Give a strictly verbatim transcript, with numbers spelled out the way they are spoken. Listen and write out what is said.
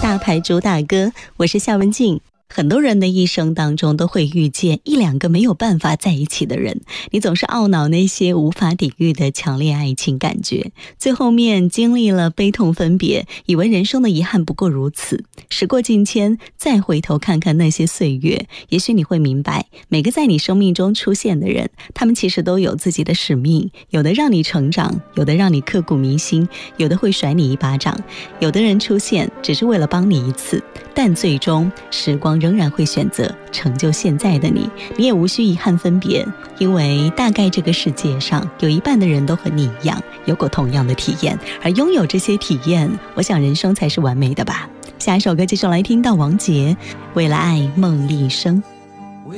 大牌主打歌，我是夏文静。很多人的一生当中都会遇见一两个没有办法在一起的人，你总是懊恼那些无法抵御的强烈爱情感觉，最后面经历了悲痛分别，以为人生的遗憾不过如此。时过境迁，再回头看看那些岁月，也许你会明白，每个在你生命中出现的人，他们其实都有自己的使命，有的让你成长，有的让你刻骨铭心，有的会甩你一巴掌，有的人出现只是为了帮你一次，但最终时光仍然会选择成就现在的你，你也无需遗憾分别，因为大概这个世界上有一半的人都和你一样有过同样的体验，而拥有这些体验，我想人生才是完美的吧。下一首歌继续来听到王杰，为了爱梦立生。